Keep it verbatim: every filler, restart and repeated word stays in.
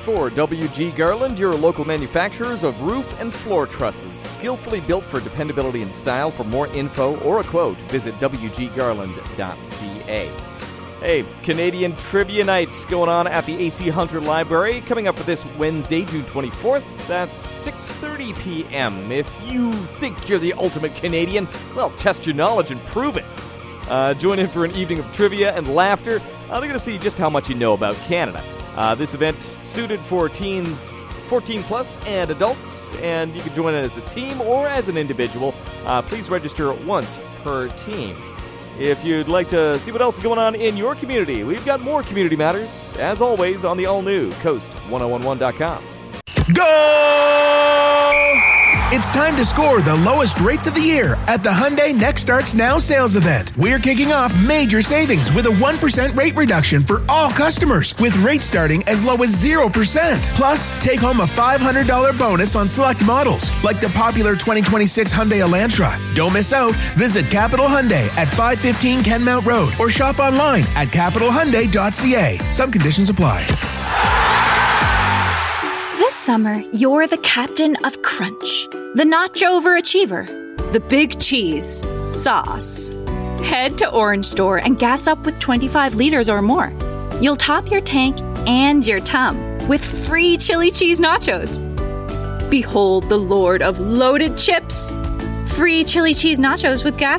for W G Garland, your local manufacturers of roof and floor trusses. Skillfully built for dependability and style. For more info or a quote, visit w g garland dot c a. Hey, Canadian Trivia Night going on at the A C Hunter Library. Coming up for this Wednesday, June twenty-fourth. That's six thirty p.m. If you think you're the ultimate Canadian, well, test your knowledge and prove it. Uh, join in for an evening of trivia and laughter. Uh, they're going to see just how much you know about Canada. Uh, this event suited for teens fourteen plus and adults, and you can join in as a team or as an individual. Uh, please register once per team. If you'd like to see what else is going on in your community, we've got more Community Matters, as always, on the all-new Coast ten eleven dot com. Go! It's time to score the lowest rates of the year at the Hyundai Next Starts Now sales event. We're kicking off major savings with a one percent rate reduction for all customers, with rates starting as low as zero percent. Plus, take home a five hundred dollars bonus on select models, like the popular twenty twenty-six Hyundai Elantra. Don't miss out. Visit Capital Hyundai at five fifteen Kenmount Road or shop online at capital hyundai dot c a. Some conditions apply. This summer, you're the captain of Crunch, the nacho overachiever, the big cheese, sauce. Head to Orange Store and gas up with twenty-five liters or more. You'll top your tank and your tum with free chili cheese nachos. Behold the lord of loaded chips. Free chili cheese nachos with gas